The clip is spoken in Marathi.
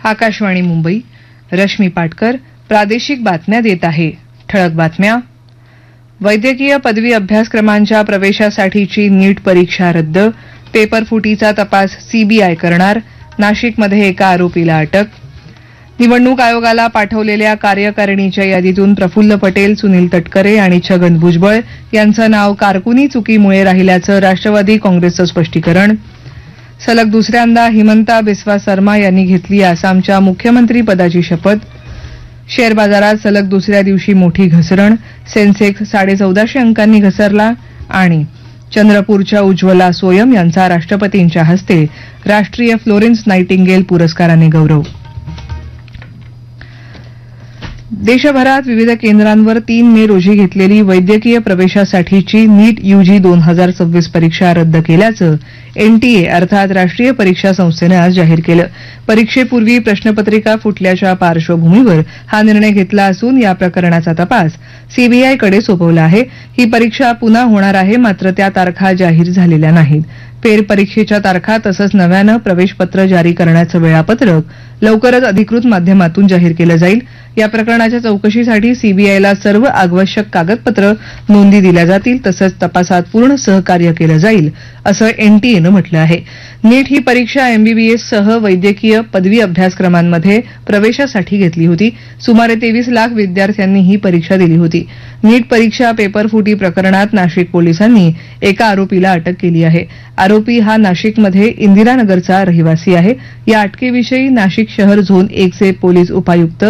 आकाशवाणी मुंबई. रश्मी पाटकर प्रादेशिक बातम्या देत आहे. ठळक बातम्या. वैद्यकीय पदवी अभ्यासक्रमांच्या प्रवेशासाठीची नीट परीक्षा रद्द. पेपरफुटीचा तपास सीबीआय करणार. नाशिकमध्ये एका आरोपीला अटक. निवडणूक आयोगाला पाठवलेल्या कार्यकारिणीच्या यादीतून प्रफुल्ल पटेल, सुनील तटकरे आणि छगन भुजबळ यांचं नाव कारकुनी चुकीमुळे राहिल्याचं राष्ट्रवादी काँग्रेसचं स्पष्टीकरण. सलग दुसऱ्यांदा हिमंता बिस्वा सर्मा यांनी घेतली आसामच्या मुख्यमंत्रीपदाची शपथ. शेअर बाजारात सलग दुसऱ्या दिवशी मोठी घसरण. सेन्सेक्स 1450 अंकांनी घसरला. आणि चंद्रपूरच्या उज्ज्वला सोयम यांचा राष्ट्रपतींच्या हस्ते राष्ट्रीय फ्लोरेन्स नाइटिंगेल पुरस्काराने गौरव. देशभरात विविध केंद्रांवर 3 मे रोजी घेतलेली वैद्यकीय प्रवेशासाठीची नीट यूजी 2026 परीक्षा रद्द केल्याचं एनटीए अर्थात राष्ट्रीय परीक्षा संस्थेनं आज जाहीर केलं. परीक्षेपूर्वी प्रश्नपत्रिका फुटल्याच्या पार्श्वभूमीवर हा निर्णय घेतला असून या प्रकरणाचा तपास सीबीआयकडे सोपवला आहे. ही परीक्षा पुन्हा होणार आहे, मात्र त्या तारखा जाहीर झालेल्या नाहीत. फेरपरीक्षेच्या तारखा तसंच नव्यानं प्रवेशपत्र जारी करण्याचं वेळापत्रक लवकरच अधिकृत माध्यमातून जाहीर केलं जाईल. या प्रकरणाच्या चौकशीसाठी सीबीआयला सर्व आवश्यक कागदपत्र नोंदी दिल्या जातील, तसंच तपासात पूर्ण सहकार्य केलं जाईल असं एनटीएनं म्हटलं आहे. नीट ही परीक्षा एमबीबीएस सह वैद्यकीय पदवी अभ्यासक्रमांमध्ये प्रवेशासाठी घेतली होती. सुमारे 23 लाख विद्यार्थ्यांनी ही परीक्षा दिली होती. नीट परीक्षा पेपरफुटी प्रकरणात नाशिक पोलिसांनी एका आरोपीला अटक केली आहे. आरोपी हा नाशिकमध्ये इंदिरानगरचा रहिवासी आहे. या अटकेविषयी नाशिक शहर झोन 1 चे पोलीस उपायुक्त